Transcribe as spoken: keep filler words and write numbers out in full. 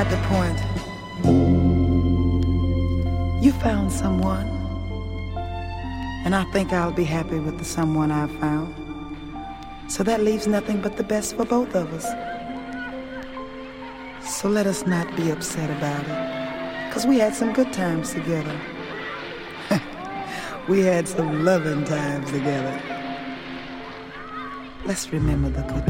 beside the point. You found someone, and I think I'll be happy with the someone I've found. So that leaves nothing but the best for both of us. So let us not be upset about it, 'cause we had some good times together. We had some loving times together. Let's remember the good